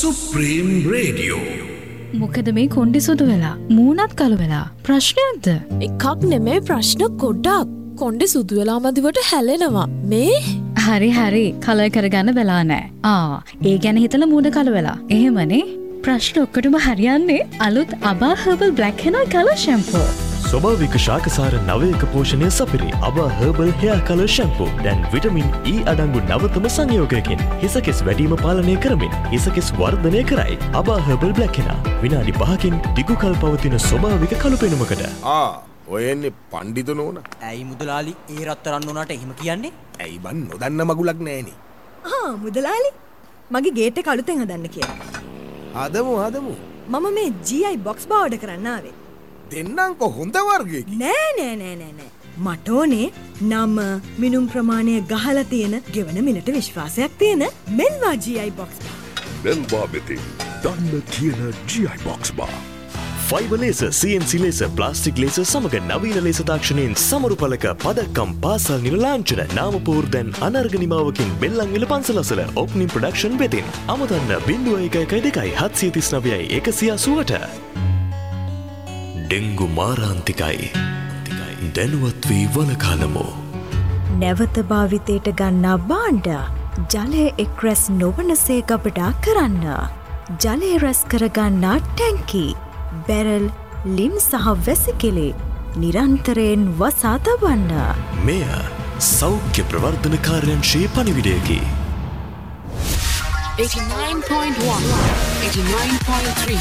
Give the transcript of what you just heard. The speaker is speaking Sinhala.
Supreme Radio. මොකද මේ කොණ්ඩේ සුදු වෙලා මූණත් කළු වෙලා ප්‍රශ්නයක්ද? එකක් නෙමෙයි ප්‍රශ්න ගොඩක්. කොණ්ඩේ සුදු වෙලා මදිවට හැලෙනවා. මේ හරි කලර් කරගන්න වෙලා නැහැ. ඒ ගැන හිතලා මූණ කළු වෙලා. එහෙමනේ. ප්‍රශ්න ඔක්කොටම හරියන්නේ අලුත් අබා හර්බල් බ්ලැක් හෙනා කලර් ෂැම්පූ. ස්වභාවික ශාකසාර නවයක පෝෂණය සපිරි අබා හර්බල් හෙයා කලර් ෂැම්පූ. දැන් විටමින් E අඩංගු නවතම සංයෝගයකින් හිසකෙස් වැඩිම පාලනය කරමින් හිසකෙස් වර්ධනය කරයි. අබා හර්බල් බ්ලැක් හෙනා විනාඩි 5කින් දිගු කල් පවතින ස්වභාවික කළු පෙනුමකට. ඔය එන්නේ පණ්ඩිත නෝන. ඇයි මුදලාලි ඒ රත්තරන් උනාට එහෙම කියන්නේ? ඇයි බන් නොදන්න මගුලක් නෑනේ. මුදලාලි මගේ ගේට් එක අලුතෙන් හදන්න කියලා. හදමු. මම මේ GI box බා ඕඩර් කරන්න ආවේ. දෙන්නම්කො හොඳ වර්ගයකින්. නෑ. මට ඕනේ නම මිනුම් ප්‍රමාණය ගහලා තියෙන ගෙවන මිලට විශ්වාසයක් තියෙන මෙල්වා GI box බා. මෙල්වා වෙතින් දන්න කියන GI box bar. Fibre laser, CNC laser, plastic laser සමග නවීන ලේසර් තාක්ෂණයෙන් සමරුපලක පදක්කම් පාසල් නිල ලාංඡන නාමපුවරු දැන් අනර්ග නිමාවකින් බෙල්ලන්විල පන්සල අසල ඔප්නිම් ප්‍රොඩක්ෂන් වෙතින් අමතන්න 0112 ඩෙංගු මාරාන්තිකයි. දැනුවත් වී වළකාලමු. නැවත භාවිතයට ගන්නා භාණ්ඩ ජලය එක් රැස් නොවනසේ ගබඩා කරන්න. ජලය රැස් කරගන්නා ටැංකි බැරල් ලින් සහ වැසිකිලි නිරන්තරයෙන් වසා තබන්න. මෙය සෞඛ්‍ය ප්‍රවර්ධන කාර්යංශයේ පණිවිඩයකි. 89.1 89.3